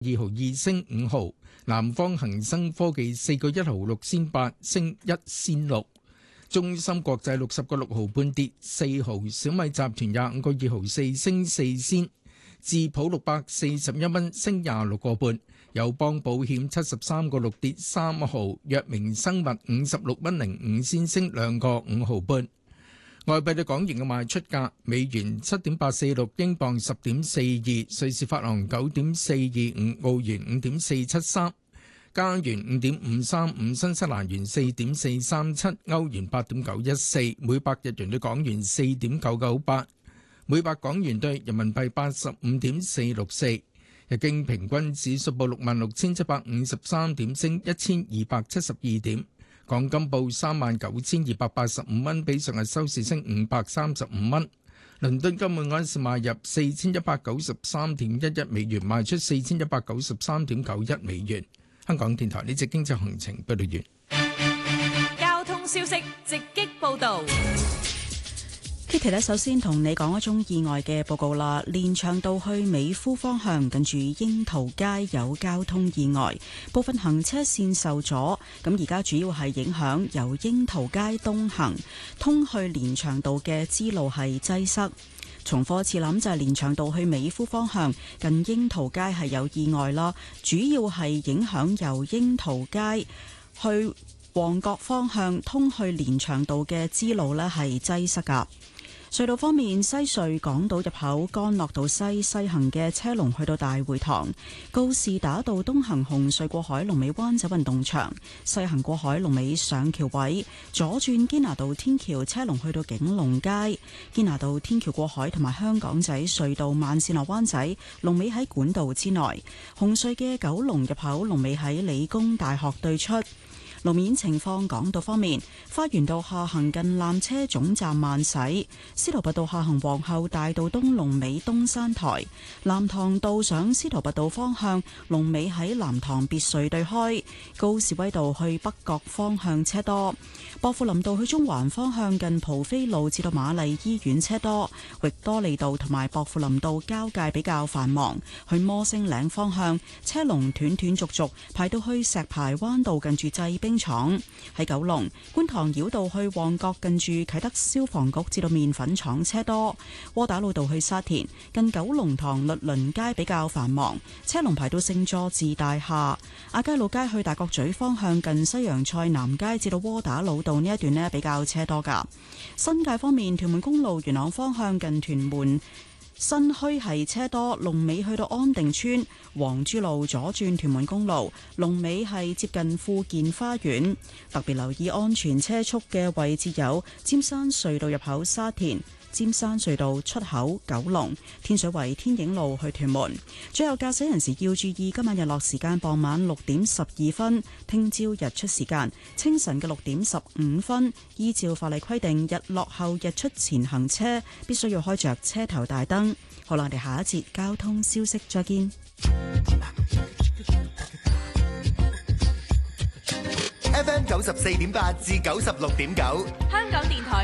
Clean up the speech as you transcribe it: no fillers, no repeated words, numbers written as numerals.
2毫2升5毫，南方恒生科技4個1毫6仙8升1仙6，中芯國際60個6毫半跌4毫，小米集團25個2毫4升4仙，智普641蚊升26個半，友邦保險73個6跌3毫，藥明生物56蚊05仙升2個5毫半。外幣對港元嘅賣出價：美元7.846，英鎊10.42，瑞士法郎9.425，澳元5.473，加元5.535，新西蘭元4.437，歐元8.914，每百日元對港元4.998，每百港元對人民幣85.464。日經平均指數報66,753點，升1272點。港金報39,285蚊，比上日收市升535蚊。倫敦金每安士買入4193.11美元，賣出4193.91美元。香港電台呢節經濟行情報道完。 交通消息直擊報道。 Kitty 咧，首先同你講一宗意外嘅報告啦。連翔道去美孚方向，近住櫻桃街有交通意外，部分行車線受阻。咁而家主要係影響由櫻桃街東行通去連翔道嘅支路係擠塞。重複一次諗，就係連翔道去美孚方向近櫻桃街係有意外啦，主要係影響由櫻桃街去旺角方向通去連翔道嘅支路呢係擠塞噶。隧道方面，西隧港島入口干諾道西行嘅車龍去到大會堂，告士打道東行紅隧過海龍尾灣仔運動場，西行過海龍尾上橋位，左轉堅拿道天橋車龍去到景隆街，堅拿道天橋過海同埋香港仔隧道慢線落灣仔龍尾喺管道之內，紅隧嘅九龍入口龍尾喺理工大學對出。路面情況，港島方面，花園道下行近纜車總站慢駛，司徒拔道下行皇后大道東龍尾東山台，藍塘道上司徒拔道方向龍尾喺藍塘別墅對開，高士威道去北角方向車多，薄扶林道去中環方向近蒲飛路至到瑪麗醫院車多，域多利道同埋薄扶林道交界比較繁忙，去摩星嶺方向車龍斷斷續續排到去石排灣道近住製冰廠。喺九龍觀塘繞道去旺角近住啟德消防局至到麵粉廠車多，窩打老道去沙田近九龍塘律倫街比較繁忙，車龍排到聖佐治大廈。亞皆老街去大角咀方向近西洋菜南街至到窩打老道呢一段呢比較車多噶。新界方面，屯門公路元朗方向近屯門新墟係車多，龍尾去到安定村，黃珠路左轉屯門公路，龍尾係接近富健花園。特別留意安全車速嘅位置有尖山隧道入口沙田、尖山隧道出口九龍、天水圍天影路去屯門。最後駕駛人士要注意，今晚日落時間傍晚6點12分，聽朝日出時間清晨嘅6點15分。依照法例規定，日落後日出前行車必須要開着車頭大燈。好啦，我哋下一節交通消息再見。 FM 94.8至96.9， 香港電台